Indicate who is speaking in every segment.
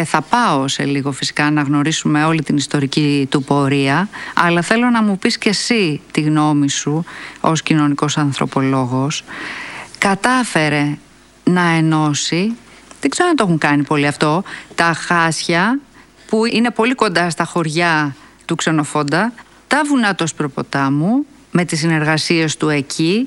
Speaker 1: και θα πάω σε λίγο φυσικά να γνωρίσουμε όλη την ιστορική του πορεία, αλλά θέλω να μου πεις και εσύ τη γνώμη σου ως κοινωνικός ανθρωπολόγος. Κατάφερε να ενώσει, δεν ξέρω αν το έχουν κάνει πολύ αυτό, τα Χάσια που είναι πολύ κοντά στα χωριά του Ξενοφόντα, τα βουνά του Ασπροποτάμου με τις συνεργασίες του εκεί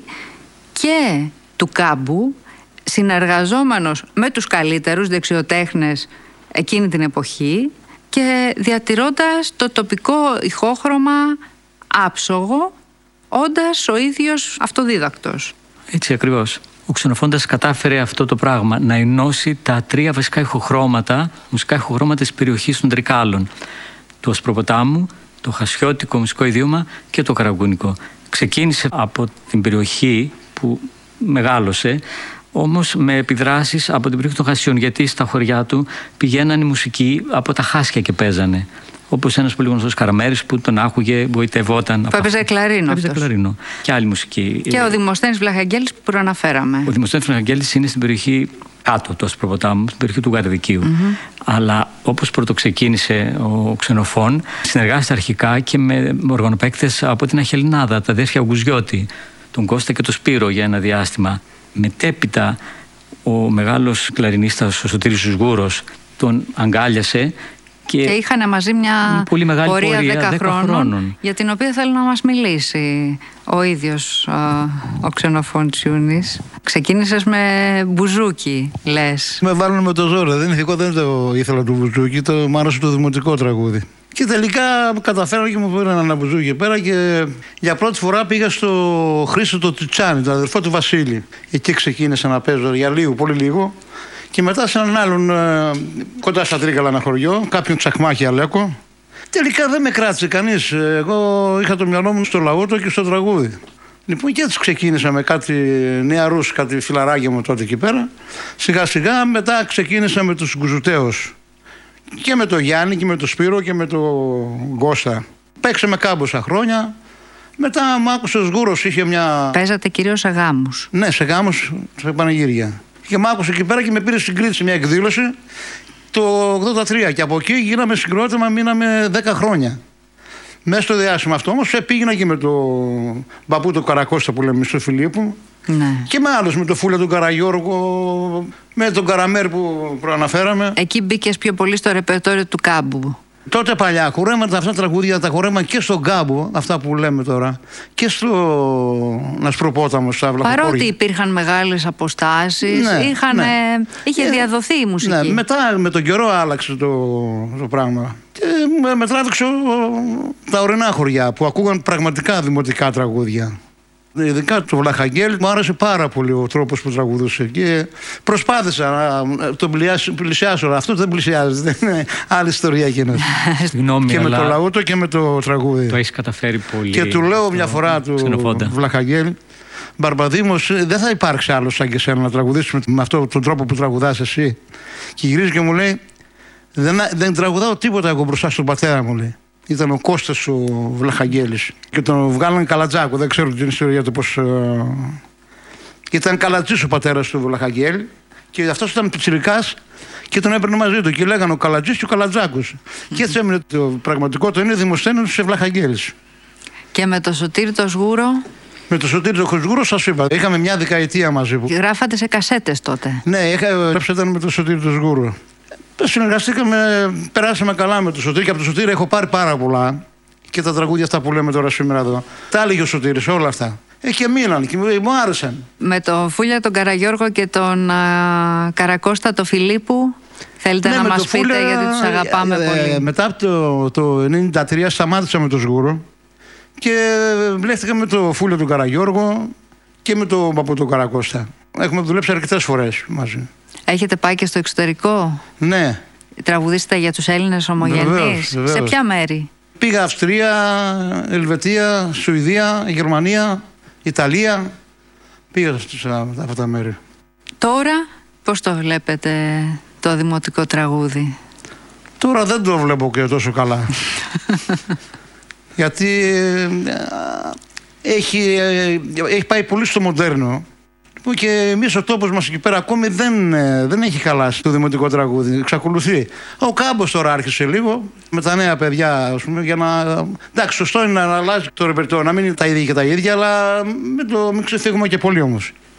Speaker 1: και του Κάμπου, συνεργαζόμενος με τους καλύτερους δεξιοτέχνες εκείνη την εποχή και διατηρώντας το τοπικό ηχόχρωμα άψογο, όντας ο ίδιος αυτοδίδακτος.
Speaker 2: Έτσι ακριβώς. Ο Ξενοφόντας κατάφερε αυτό το πράγμα, να ενώσει τα τρία βασικά ηχοχρώματα, μουσικά ηχοχρώματα της περιοχής των Τρικάλων. Του Ασπροποτάμου, το χασιώτικο μουσικό ιδίωμα και το καραγκούνικο. Ξεκίνησε από την περιοχή που μεγάλωσε, όμως με επιδράσεις από την περιοχή των Χασιών, γιατί στα χωριά του πηγαίναν οι μουσικοί από τα Χάσια και παίζανε. Όπως ένας πολύ γνωστός Καραμέρης που τον άκουγε, γοητευόταν.
Speaker 1: Που έπαιζε κλαρίνο.
Speaker 2: Έπαιζε κλαρίνο. Και άλλη μουσική.
Speaker 1: Και ο Δημοσθένης Βλαχαγγέλης που προαναφέραμε.
Speaker 2: Ο Δημοσθένης Βλαχαγγέλης είναι στην περιοχή κάτω του Ασπροποτάμου, στην περιοχή του Γαρδικίου. Αλλά όπως πρωτοξεκίνησε ο Ξενοφών, συνεργάζεται αρχικά και με οργανοπαίκτες από την Αχελινάδα, τα αδέρφια Γκουζιώτη, τον Κώστα και τον Σπύρο για ένα διάστημα. Μετέπειτα ο μεγάλος κλαρινίστας ο Σωτήρης Σγούρος τον αγκάλιασε και είχαν μαζί μια πολύ μεγάλη πορεία 10 χρόνων, για την οποία θέλω να μας μιλήσει ο ίδιος ο Ξενοφών Τσιούνης. Ξεκίνησες με μπουζούκι, λες.
Speaker 3: Με βάλουν με το ζώρο, δεν το ήθελα το μπουζούκι, μ' άρεσε το δημοτικό τραγούδι. Και τελικά καταφέραμε και μου πήραν ένα μπουζούκι πέρα και για πρώτη φορά πήγα στο Χρήστο το Τιτσάνι, τον αδερφό του Βασίλη. Εκεί ξεκίνησα να παίζω για λίγο, πολύ λίγο. Και μετά σε έναν άλλον κοντά στα Τρίκαλα ένα χωριό, κάποιον Τσακμάκη Αλέκο. Τελικά δεν με κράτησε κανείς. Εγώ είχα το μυαλό μου στο λαούτο και στο τραγούδι. Λοιπόν, και έτσι ξεκίνησα με κάτι νεαρούς, κάτι φιλαράκια μου τότε εκεί πέρα. Σιγά σιγά μετά ξεκίνησα με τους Γκουζουτέους. Και με τον Γιάννη και με τον Σπύρο και με τον Κώστα. Παίξαμε κάμποσα χρόνια. Μετά μου άκουσε ο Σγούρος, είχε μια.
Speaker 1: Παίζατε κυρίως σε γάμους.
Speaker 3: Ναι, σε γάμους, σε πανηγύρια. Και μ' άκουσε εκεί πέρα και με πήρε στην Κρήτη σε μια εκδήλωση το 1983. Και από εκεί γίναμε συγκρότημα, μείναμε 10 χρόνια. Μέσα στο διάστημα αυτό όμως πήγαινα και με τον παππού του Καρακώστα που λέμε, στο Φιλίππου.
Speaker 1: Ναι.
Speaker 3: Και με άλλους, με τον Φούλα του Καραγιώργο, με τον Καραμέρ που προαναφέραμε.
Speaker 1: Εκεί μπήκες πιο πολύ στο ρεπερτόριο του Κάμπου.
Speaker 3: Τότε παλιά χορέματα, αυτά τα τραγούδια τα χορέμα και στον Κάμπο, αυτά που λέμε τώρα, και στο Ασπροπόταμο, στα Βλαχοκόρια.
Speaker 1: Παρότι υπήρχαν μεγάλες αποστάσεις, είχε διαδοθεί η μουσική.
Speaker 3: Ναι, μετά με τον καιρό άλλαξε το πράγμα. Και με τράβηξε τα ορεινά χωριά που ακούγαν πραγματικά δημοτικά τραγούδια. Ειδικά το Βλαχαγγέλη μου άρεσε πάρα πολύ ο τρόπος που τραγουδούσε και προσπάθησα να τον πλησιάσω. Αυτό δεν πλησιάζεται, δεν είναι άλλη ιστορία εκείνος. Και με το λαούτο και με το τραγούδι.
Speaker 2: Το έχεις καταφέρει πολύ.
Speaker 3: Και του λέω μια φορά του Βλαχαγγέλη, Μπαρμπαδήμος, δεν θα υπάρξει άλλο σαν και σένα να τραγουδήσεις με αυτόν τον τρόπο που τραγουδάς εσύ. Και γυρίζει και μου λέει, δεν τραγουδάω τίποτα εγώ μπροστά στον πατέρα μου, λέει. Ήταν ο Κώστας ο Βλαχαγγέλης και τον βγάλανε Καλατζάκο, δεν ξέρω την ιστορία του πώς. Ήταν Καλατζής ο πατέρας του Βλαχαγγέλη και αυτός ήταν πιτσιρικάς και τον έπαιρνε μαζί του και λέγανε ο Καλατζής και ο Καλατζάκος. Και έτσι έμεινε το πραγματικό, το είναι Δημοσθένος σε Βλαχαγγέλης.
Speaker 1: Και με το Σωτήρη το Σγούρο.
Speaker 3: Με το Σωτήρη το Σγούρο σας είπα, είχαμε μια δεκαετία μαζί.
Speaker 1: Γράφατε σε κασέτες τότε.
Speaker 3: Ναι, γράψατε με το Σωτήρη το Σγούρο. Συνεργαστήκαμε, περάσαμε καλά με τον Σωτήρη και από τον Σωτήρη έχω πάρει πάρα πολλά. Και τα τραγούδια αυτά που λέμε τώρα σήμερα εδώ. Τα έλεγε ο Σωτήρης, όλα αυτά. Και μείναν και μου άρεσαν.
Speaker 1: Με τον Φούλια τον Καραγιώργο και τον Καρακώστα τον Φιλίππου, θέλετε να μας πείτε Φούλια, γιατί τους αγαπάμε πολύ.
Speaker 3: Μετά από το 1993 σταμάτησα με τον Σγούρο και βλέφτηκα με τον Φούλια τον Καραγιώργο και με τον παππού τον Καρακώστα. Έχουμε δουλέψει αρκετές φορές μαζί.
Speaker 1: Έχετε πάει και στο εξωτερικό?
Speaker 3: Ναι.
Speaker 1: Τραγουδήσετε για τους Έλληνες ομογενείς? Σε ποια μέρη?
Speaker 3: Πήγα Αυστρία, Ελβετία, Σουηδία, Γερμανία, Ιταλία. Πήγα σε αυτά τα μέρη.
Speaker 1: Τώρα πώς το βλέπετε το δημοτικό τραγούδι?
Speaker 3: Τώρα δεν το βλέπω και τόσο καλά. Γιατί έχει πάει πολύ στο μοντέρνο. Και εμείς ο τόπος μας εκεί πέρα ακόμη δεν έχει χαλάσει το δημοτικό τραγούδι. Εξακολουθεί. Ο Κάμπος τώρα άρχισε λίγο με τα νέα παιδιά, ας πούμε, για να. Εντάξει, σωστό είναι να αλλάζει το ρεπερτόριο, να μην είναι τα ίδια και τα ίδια, αλλά μην ξεφύγουμε και πολύ όμως.